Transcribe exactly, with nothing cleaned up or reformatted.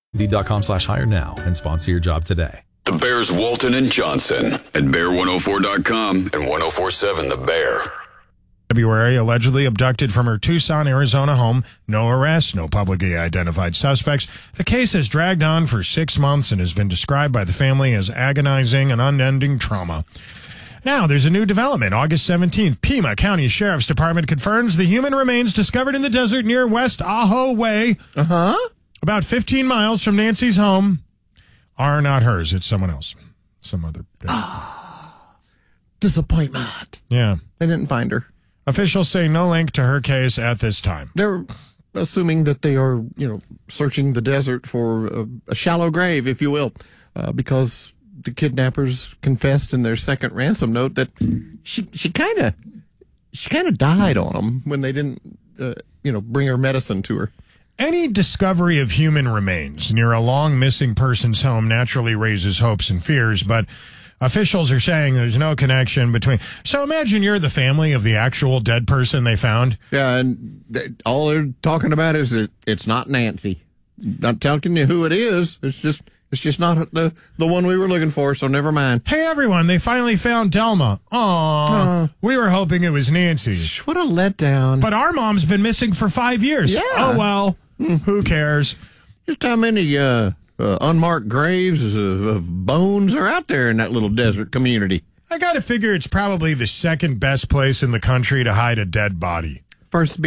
Indeed.com slash hire now and sponsor your job today. The Bears, Walton and Johnson at bear one oh four dot com and one oh four point seven The Bear. February, allegedly abducted from her Tucson, Arizona home. No arrests, no publicly identified suspects. The case has dragged on for six months and has been described by the family as agonizing and unending trauma. Now, there's a new development. August seventeenth, Pima County Sheriff's Department confirms the human remains discovered in the desert near West Ajo Way, Uh-huh. about fifteen miles from Nancy's home, are not hers. It's someone else. Some other. Disappointment. Yeah. They didn't find her. Officials say no link to her case at this time. They're assuming that they are, you know, searching the desert for a, a shallow grave, if you will, uh, because the kidnappers confessed in their second ransom note that she she kind of she kind of died on them when they didn't, uh, you know, bring her medicine to her. Any discovery of human remains near a long missing person's home naturally raises hopes and fears, but officials are saying there's no connection between. So imagine you're the family of the actual dead person they found. Yeah, and they, all they're talking about is that it's not Nancy. Not telling you who it is. It's just it's just not the the one we were looking for. So never mind. Hey everyone, they finally found Delma. Aw, Uh, we were hoping it was Nancy. What a letdown. But our mom's been missing for five years. Yeah. Oh well, who cares? Just how many uh, uh, unmarked graves of, of bones are out there in that little desert community? I gotta figure it's probably the second best place in the country to hide a dead body. First